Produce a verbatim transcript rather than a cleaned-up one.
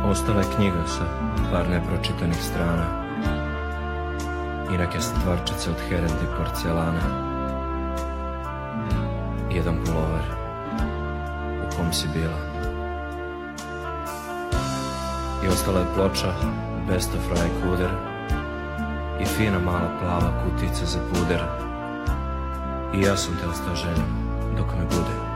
Ostala je knjiga sa par nepročitanih strana i neke stvarčice od herende i porcelana. Jedan pulover u kom si bila. I ostala je ploča Best of Ray Cooder i fina mala plava kutica za puder. I ja sam te ostao željen dok me bude.